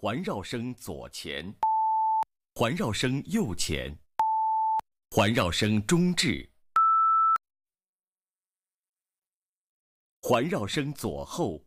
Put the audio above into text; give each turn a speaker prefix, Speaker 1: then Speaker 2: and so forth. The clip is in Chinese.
Speaker 1: 环绕声左前，环绕声右前，环绕声中置，环绕声左后，